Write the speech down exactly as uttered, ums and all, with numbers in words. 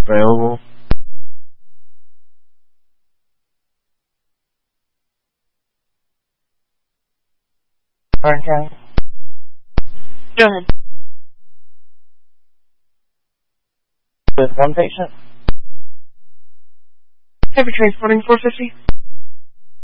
available. Orange County. Go ahead. With one patient. Heavy transporting four fifty.